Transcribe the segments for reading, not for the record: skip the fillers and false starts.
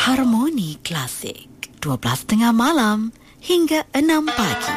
Harmoni Klasik 12.30 malam hingga 6 pagi.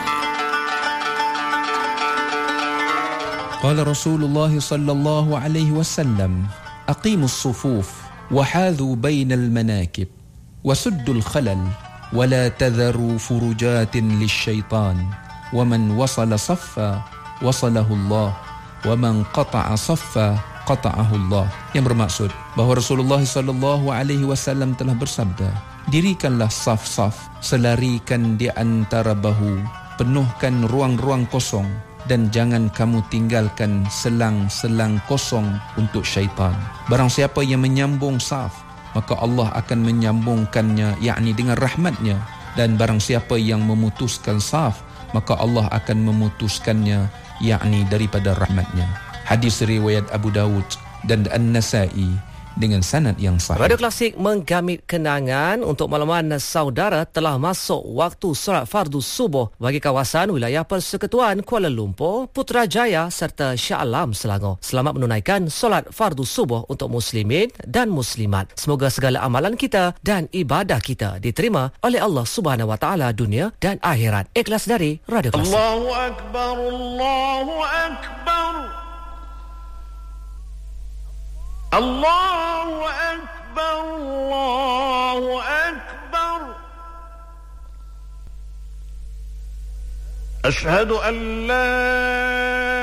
Qala Rasulullah sallallahu alaihi wasallam, aqimus sufuf wa hadhu bainal manakib wa suddul khalal wa la tadharu furujatin lisyaitan wa man wasala saffa wasalahu Allah wa man qata'a saffa qata'ahu Allah. Yang bermaksud bahawa Rasulullah sallallahu alaihi wasallam telah bersabda, dirikanlah saf-saf, selarikan di antara bahu, penuhkan ruang-ruang kosong, dan jangan kamu tinggalkan selang-selang kosong untuk syaitan. Barang siapa yang menyambung saf, maka Allah akan menyambungkannya, yakni dengan rahmatnya. Dan barang siapa yang memutuskan saf, maka Allah akan memutuskannya, yakni daripada rahmatnya. Hadis riwayat Abu Dawud dan An-Nasai dengan sanad yang sahih. Radio Klasik menggamit kenangan untuk makluman saudara telah masuk waktu solat fardu subuh bagi kawasan wilayah Persekutuan Kuala Lumpur, Putrajaya serta Shah Alam Selangor. Selamat menunaikan solat fardu subuh untuk muslimin dan muslimat. Semoga segala amalan kita dan ibadah kita diterima oleh Allah Subhanahu Wa Taala dunia dan akhirat. Ikhlas dari Radio Klasik. Allahu Akbar, Allahu Akbar. Allahu Akbar, Allahu Akbar. Ashhadu an la